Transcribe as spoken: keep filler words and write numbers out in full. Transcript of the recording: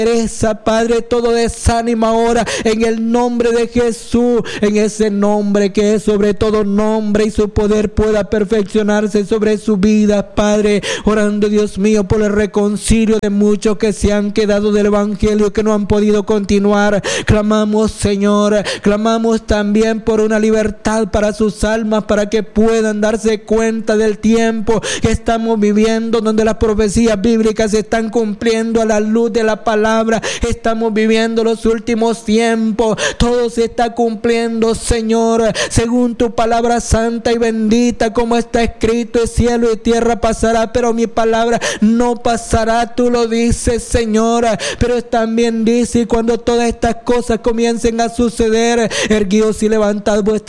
pereza, Padre, todo desánimo ahora en el nombre de Jesús, en ese nombre que es sobre todo nombre, y su poder pueda perfeccionarse sobre su vida, Padre. Orando, Dios mío, por el reconcilio de muchos que se han quedado del evangelio, que no han podido continuar. Clamamos, Señor, clamamos también por una libertad para sus almas, para que puedan darse cuenta del tiempo que estamos viviendo, donde las profecías bíblicas se están cumpliendo a la luz de la palabra. Estamos viviendo los últimos tiempos, todo se está cumpliendo, Señor, según tu palabra santa y bendita, como está escrito: el cielo y tierra pasará, pero mi palabra no pasará. Tú lo dices, Señor, pero también dice: cuando todas estas cosas comiencen a suceder, erguíos y levantad vuestras